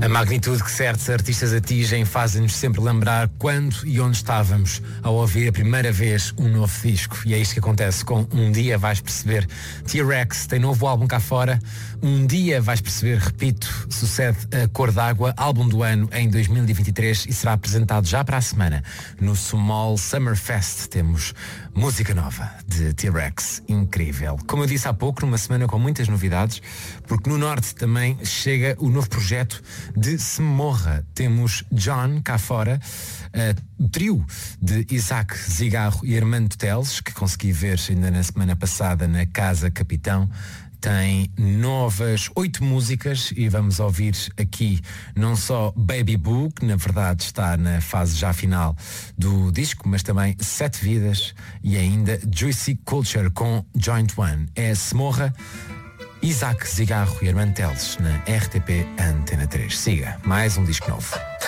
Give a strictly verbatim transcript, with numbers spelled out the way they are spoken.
A magnitude que certos artistas atingem fazem-nos sempre lembrar quando e onde estávamos ao ouvir a primeira vez um novo disco. E é isto que acontece com Um Dia Vais Perceber. T-Rex tem novo álbum cá fora. Um Dia Vais Perceber, repito, sucede a Cor d'Água, álbum do ano em dois mil e vinte e três, e será apresentado já para a semana no Small Summer Fest. Temos música nova de T-Rex, incrível. Como eu disse há pouco, numa semana com muitas novidades, porque no Norte também chega o novo projeto de Se Morra. Temos John cá fora, uh, o trio de Isaac Zigarro e Armando Teles, que consegui ver ainda na semana passada na Casa Capitão. Tem novas oito músicas e vamos ouvir aqui não só Baby Boo, que na verdade está na fase já final do disco, mas também Sete Vidas e ainda Juicy Culture com Joint One. É Se Morra, Isaac Zigarro e Armando Teles na R T P Antena três. Siga, mais um disco novo.